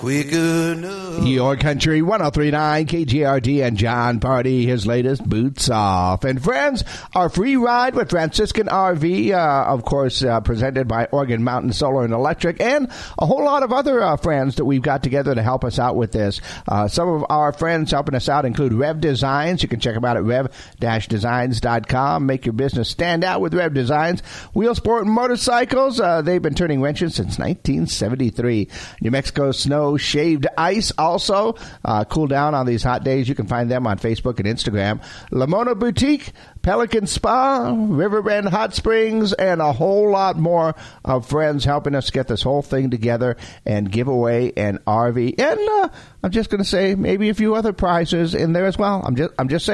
Quicker enough. Your Country 103.9 KGRD and John Party, his latest Boots Off. And friends, our free ride with Franciscan RV, of course, presented by Oregon Mountain Solar and Electric, and a whole lot of other friends that we've got together to help us out with this. Some of our friends helping us out include Rev Designs. You can check them out at rev-designs.com. Make your business stand out with Rev Designs. Wheel Sport Motorcycles, they've been turning wrenches since 1973. New Mexico Snow Shaved Ice also. Cool down on these hot days. You can find them on Facebook and Instagram. Lamona Boutique, Pelican Spa, Riverbend Hot Springs, and a whole lot more of friends helping us get this whole thing together and give away an RV. And I'm just going to say maybe a few other prizes in there as well. I'm just saying.